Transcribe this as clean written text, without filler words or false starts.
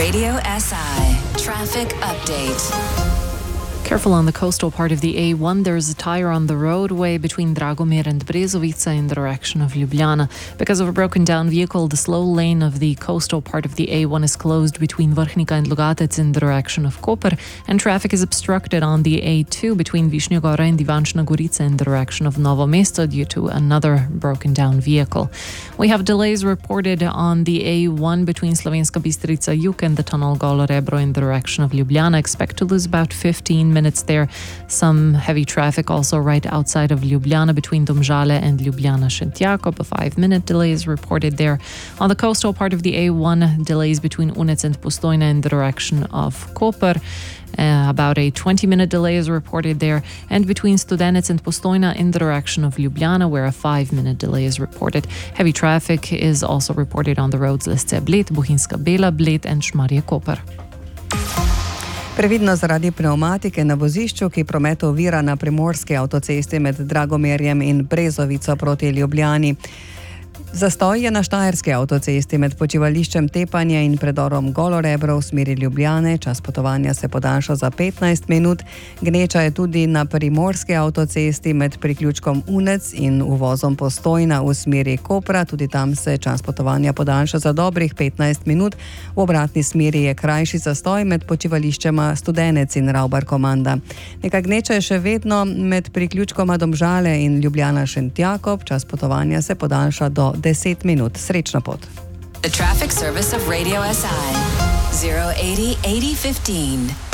Radio SI Traffic Update. Careful on the coastal part of the A1. There's a tire on the roadway between Dragomir and Brezovica in the direction of Ljubljana. Because of a broken down vehicle, the slow lane of the coastal part of the A1 is closed between Vrhnika and Logatec in the direction of Koper, and traffic is obstructed on the A2 between Višnja Gora and Ivančna Gorica in the direction of Novo Mesto due to another broken down vehicle. We have delays reported on the A1 between Slovenska Bistrica Jug and the tunnel Golo Rebro in the direction of Ljubljana. Expect to lose about 15 minutes there. Some heavy traffic also right outside of Ljubljana between Domžale and Ljubljana-Šentjakov. A 5-minute delay is reported there. On the coastal part of the A1, delays between Unec and Postojna in the direction of Koper. About a 20-minute delay is reported there, and between Studenec and Postojna in the direction of Ljubljana, where a 5-minute delay is reported. Heavy traffic is also reported on the roads Lesce Bled, Bohinjska Bela, Bled and Šmarje Koper. Previdno zaradi pneumatike na vozišču, ki promet ovira na primorski avtocesti med Dragomerjem in Brezovico proti Ljubljani. Zastoj je na štajerski avtocesti med počivališčem Tepanje in predorom Golo Rebro v smeri Ljubljane. Čas potovanja se podaljša za 15 minut. Gneča je tudi na primorski avtocesti med priključkom Unec in uvozom Postojna v smeri Kopra. Tudi tam se čas potovanja podaljša za dobrih 15 minut. V obratni smeri je krajši zastoj med počivališčema Studenec in Ravbar Komanda. Neka gneča je še vedno med priključkoma Domžale in Ljubljana-Šentjakov. Čas potovanja se podaljša do 10 minut. Srečno pot. The traffic service of Radio SI 080 8015.